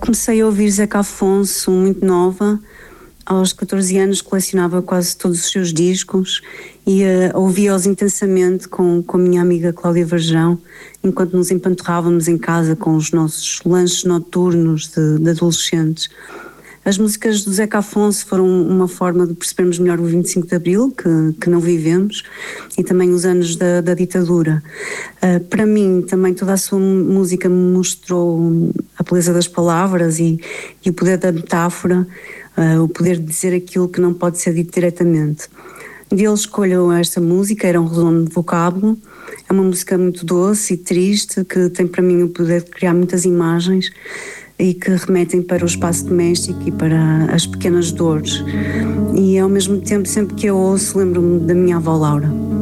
Comecei a ouvir Zeca Afonso muito nova. Aos 14 anos colecionava quase todos os seus discos e ouvia-os intensamente com a minha amiga Cláudia Varjão, enquanto nos empanturrávamos em casa com os nossos lanches noturnos de adolescentes. As músicas do Zeca Afonso foram uma forma de percebermos melhor o 25 de Abril, que não vivemos, e também os anos da ditadura. Para mim, também toda a sua música me mostrou a beleza das palavras e o poder da metáfora, o poder de dizer aquilo que não pode ser dito diretamente. Dele escolho esta música, Era um Redondo de Vocábulo. É uma música muito doce e triste, que tem para mim o poder de criar muitas imagens e que remetem para o espaço doméstico e para as pequenas dores. E ao mesmo tempo, sempre que eu ouço, lembro-me da minha avó Laura.